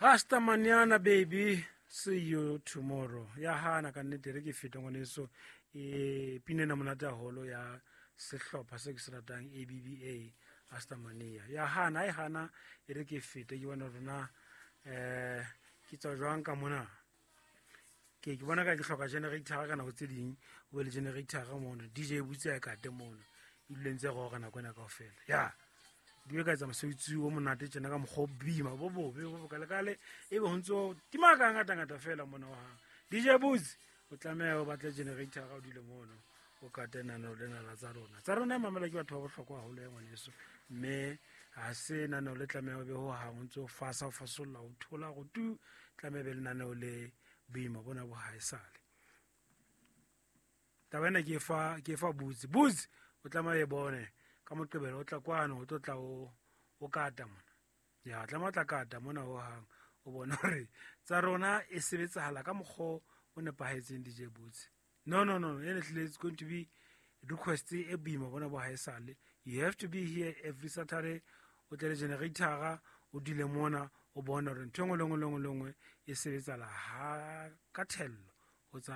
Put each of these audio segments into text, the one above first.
Hasta mañana, baby. See you tomorrow. Ya hana ka nnete re ke feta ngwaneso pine na monate haholo ya sehlopha se ke se ratang ABBA Hasta Mania. Ya hana ai hana re ke feta ke bona rona ke tswa jwang ka mona. Ke bona ka ke hloka generator ka nako tse ding o be le generator ga mona DJ butse ya ka te mona e lentse go kana kwana kaofela. Ya di ka tsa mosebetsi o monate tsena ka mogobima bo bobe bo kale e be hontso tima ka ngata fela mona wa DJ Boots o tlameha o batle generator ga o dile mono o ka tena no lena la tsa rona mamela ke batho ba bohlokwa haholo ya ngwaneso mme ha se nano le tlameha o be ho ha hontso fasa o fasolla o thola go tu tlameha be le nano le boima bona bo haesale tabana ke fa Boots o tlameha e bone ka moqebelo o tla kwana o tla o kata mona ya tla matla kata mona ho hang o bona hore tsa rona e sebetsahala ka mokgo o nepahetseng DJ Boots no it's going to be request e bima bona bo haesale you have to be here every Saturday o tle generator o dile mona o bona hore ntho lengwe e sebetsahala ha ka thello o tsa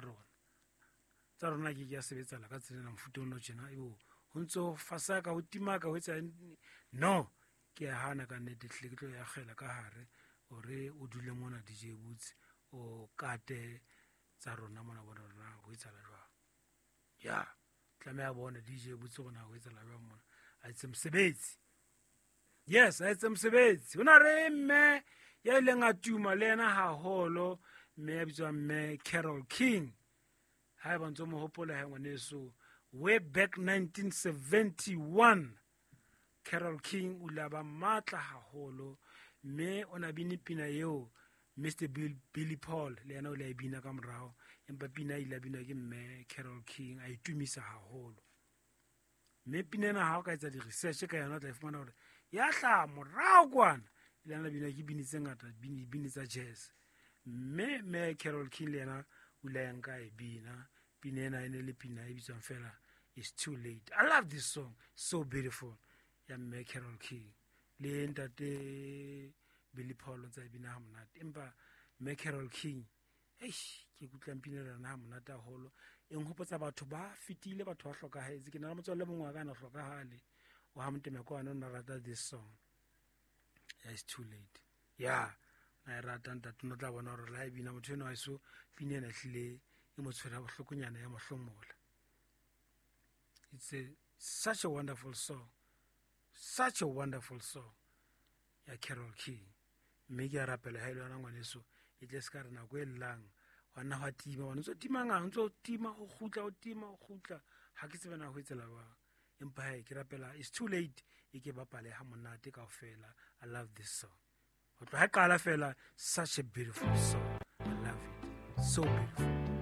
rona ke ya sebetsala ka tsela mfuto no tjena eo hontso fasaka ho timaka ho etsa no ke hana ka nnete hle ke tlo ya gela ka hare ore o dule mona DJ Boots o kate tsa rona mona bona rona ho etsa la jwang ya tlameha bona DJ Boots gona ho etsa la jwang mona a itse msebetsi yes a itse msebetsi una re mme ya ile ngatuma lena haholo mme ya bitswa mme Carol King ha ba ntso mo hopola ha ngwaneso way back 1971 Carol King o laba matla haholo mme ona bini pina eo Mr Billy Paul le yana o le bina ka morao empa pina ile bina ke mme Carol King a itumisa haholo mme pina na ha o ka etsa di research ka yana o tla fumana hore ya hla morao kwana le yana bina ke bini tse ngata bini tsa jazz mme Carol King le yana o le nka e bina pina ena le pina e bitswang fela It's Too Late. I love this song. So beautiful. Ya mme Carol King. Le ntate Billy Paul ntse a bina ha monate. Empa mme Carol King. Ke kutlang pina rana ha monate haholo. E nghopotsa batho ba fitile batho ba hlokahetse. Ke na le motswalle mongwe ka na hlokahale. O ha moteme kwa no na rata this song. Yeah, It's Too Late. Yeah. Na rata ntate no tla bona hore la bina motho eno a so pina ena hlile e mo tshwera bohlokonyana ya mohlomola. It's such a wonderful song. Such a wonderful song. Ya Carol King. Mme ke rapela ha ile yana ngwaneso e tle ska rena go elang. Wana wa tima wana ntso tima nga ntso tima o khutla ha ke tsebana ho etsela ba. Empa ha ke rapela It's Too Late e ke bapale ha monate kaofela. I love this song. Ho tloha qala fela such a beautiful song. I love it. So beautiful.